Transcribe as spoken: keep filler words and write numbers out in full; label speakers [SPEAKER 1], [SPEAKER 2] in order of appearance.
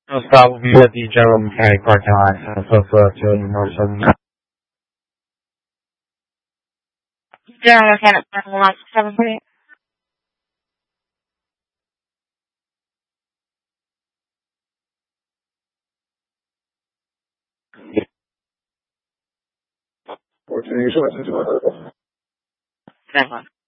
[SPEAKER 1] Most probably at the general mechanic parking lot off of uh, two hundred North Southern.
[SPEAKER 2] General mechanic parking lot seven forty.
[SPEAKER 3] Fourteen, you should have to do it.
[SPEAKER 2] Seven.